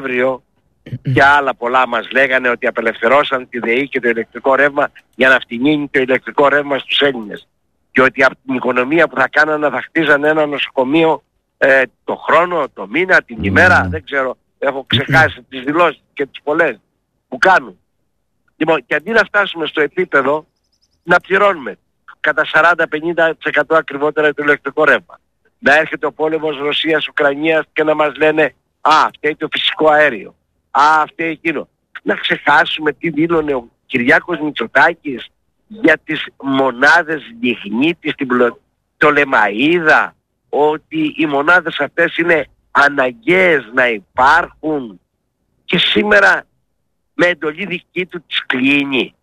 αύριο και άλλα πολλά μας λέγανε ότι απελευθερώσαν τη ΔΕΗ και το ηλεκτρικό ρεύμα για να φτηνίνει το ηλεκτρικό ρεύμα στους Έλληνες. Και ότι από την οικονομία που θα κάνανε θα χτίζανε ένα νοσοκομείο το χρόνο, το μήνα, την ημέρα, δεν ξέρω, έχω ξεχάσει τις δηλώσεις και τις πολλές που κάνουν. Λοιπόν, και αντί να φτάσουμε στο επίπεδο να πληρώνουμε κατά 40-50% ακριβότερα το ηλεκτρικό ρεύμα, να έρχεται ο πόλεμος Ρωσίας-Ουκρανίας και να μας λένε φταίει το φυσικό αέριο, φταίει εκείνο. Να ξεχάσουμε τι δήλωνε ο Κυριάκος Μητσοτάκης για τις μονάδες λιγνίτη στην Πτολεμαΐδα, ότι οι μονάδες αυτές είναι αναγκαίες να υπάρχουν, και σήμερα με εντολή δική του τις κλείνει.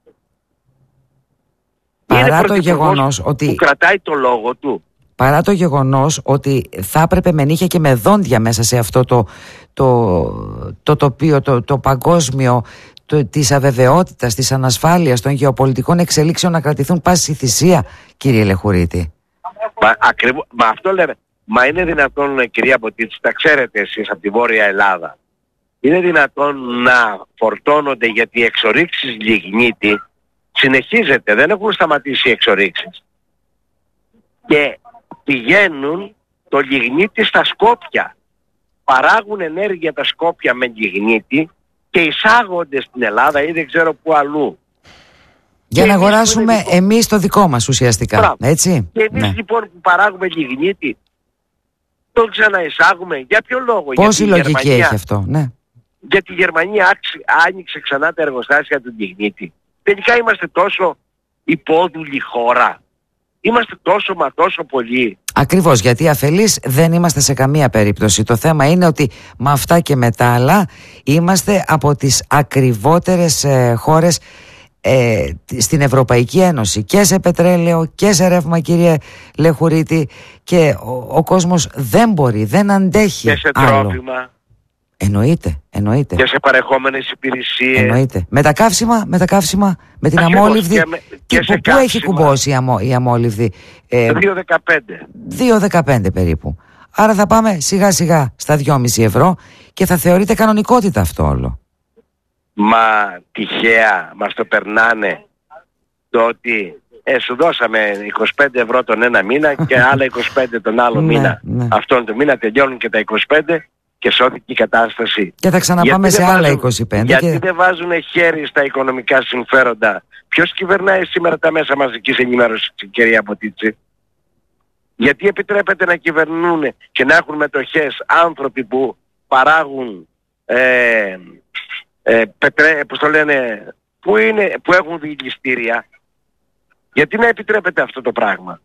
Παρά το γεγονός ότι που κρατάει το λόγο του. Παρά το γεγονός ότι θα έπρεπε με νύχια και με δόντια μέσα σε αυτό το τοπίο, το παγκόσμιο, της αβεβαιότητας, της ανασφάλειας, των γεωπολιτικών εξελίξεων να κρατηθούν πάση θυσία, κύριε Λεχουρίτη. Μα αυτό λέμε. Μα είναι δυνατόν, κυρία Μποτίτση, τα ξέρετε εσείς από τη Βόρεια Ελλάδα, είναι δυνατόν να φορτώνονται, γιατί οι εξορίξεις λιγνίτη συνεχίζεται, δεν έχουν σταματήσει οι εξορίξεις, και πηγαίνουν το λιγνίτη στα Σκόπια, παράγουν ενέργεια τα Σκόπια με λιγνίτη και εισάγονται στην Ελλάδα ή δεν ξέρω πού αλλού. Για να αγοράσουμε εμείς το δικό μας ουσιαστικά. Έτσι. Και εμείς λοιπόν που παράγουμε λιγνίτη τον ξαναεισάγουμε. Για ποιο λόγο? Πόση λογική έχει αυτό? Ναι. Γιατί η Γερμανία άνοιξε ξανά τα εργοστάσια του λιγνίτη. Τελικά είμαστε τόσο υπόδουλη χώρα. Είμαστε τόσο πολλοί. Ακριβώς, γιατί αφελείς δεν είμαστε σε καμία περίπτωση. Το θέμα είναι ότι με αυτά και με τα άλλα είμαστε από τις ακριβότερες χώρες στην Ευρωπαϊκή Ένωση, και σε πετρέλαιο και σε ρεύμα, κύριε Λεχουρίτη, και ο κόσμος δεν μπορεί, δεν αντέχει. Και σε τρόφιμα. Εννοείται. Και σε παρεχόμενες υπηρεσίες. Εννοείται. Με τα καύσιμα, με την αμόλυβδη. Πού έχει κουμπώσει η αμόλυβδη? 2,15 περίπου. Άρα θα πάμε σιγά σιγά στα 2,5 ευρώ και θα θεωρείται κανονικότητα αυτό όλο. Μα τυχαία μας το περνάνε το ότι σου δώσαμε 25 ευρώ τον ένα μήνα και άλλα 25 τον άλλο μήνα. Αυτόν τον μήνα τελειώνουν και τα 25 και σώθηκε η κατάσταση. Και θα ξαναπάμε σε άλλα 25. Γιατί δεν βάζουν χέρι στα οικονομικά συμφέροντα? Ποιος κυβερνάει σήμερα τα μέσα μαζικής ενημέρωσης, κυρία Μποτίτση? Γιατί επιτρέπεται να κυβερνούν και να έχουν μετοχές άνθρωποι που παράγουν που έχουν διελιστήρια? Γιατί να επιτρέπεται αυτό το πράγμα?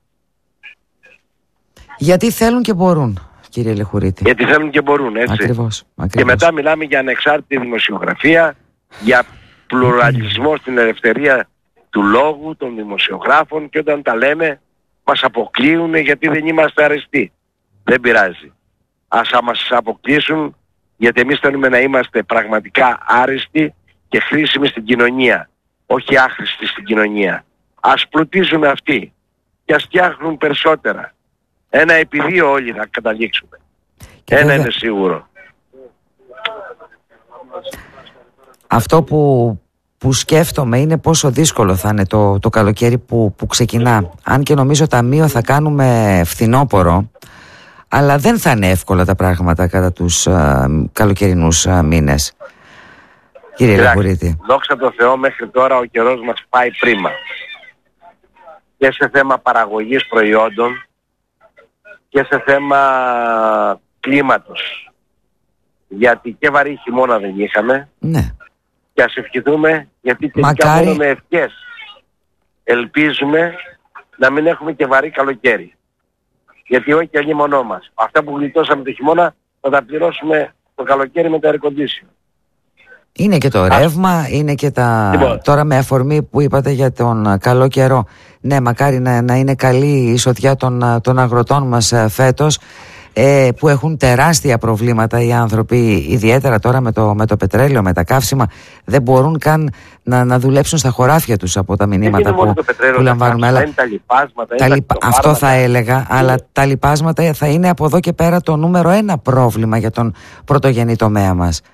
Γιατί θέλουν και μπορούν, κύριε Λεχουρίτη. Γιατί θέλουν και μπορούν, έτσι. Ακριβώς. Και μετά μιλάμε για ανεξάρτητη δημοσιογραφία, για πλουραλισμό στην ελευθερία του λόγου των δημοσιογράφων, και όταν τα λέμε μας αποκλείουν γιατί δεν είμαστε αρεστοί. Δεν πειράζει. Ας μας αποκλείσουν, γιατί εμείς θέλουμε να είμαστε πραγματικά άρεστοι και χρήσιμοι στην κοινωνία, όχι άχρηστοι στην κοινωνία. Ας πλουτίζουν αυτοί και ας φτιάχνουν περισσότερα. 1/2 όλοι θα καταλήξουμε. Ένα είναι σίγουρο. Αυτό που σκέφτομαι είναι πόσο δύσκολο θα είναι το καλοκαίρι που ξεκινά. Αν και νομίζω ταμείο θα κάνουμε φθινόπωρο, αλλά δεν θα είναι εύκολα τα πράγματα κατά τους καλοκαιρινούς μήνες. Κύριε Λεχουρίτη. Δόξα τω Θεώ, μέχρι τώρα ο καιρός μας πάει πρίμα. Και σε θέμα παραγωγής προϊόντων και σε θέμα κλίματος. Γιατί και βαρύ χειμώνα δεν είχαμε. Ναι. Και ας ευχηθούμε, γιατί τελικά μόνο με ευχές ελπίζουμε να μην έχουμε και βαρύ καλοκαίρι. Γιατί όχι και αλλήμονό μας. Αυτά που γλιτώσαμε το χειμώνα θα τα πληρώσουμε το καλοκαίρι με το air condition. Είναι και το ρεύμα, είναι και τα... Τώρα με αφορμή που είπατε για τον καλό καιρό, ναι, μακάρι να είναι καλή η εισοδιά των αγροτών μας φέτος. που έχουν τεράστια προβλήματα οι άνθρωποι, ιδιαίτερα τώρα με το πετρέλαιο, με τα καύσιμα, δεν μπορούν καν να δουλέψουν στα χωράφια τους από τα μηνύματα που λαμβάνουμε. Αλλά τα λιπάσματα, αυτό θα έλεγα, αλλά τα λιπάσματα θα είναι από εδώ και πέρα το νούμερο 1 πρόβλημα για τον πρωτογενή τομέα μας.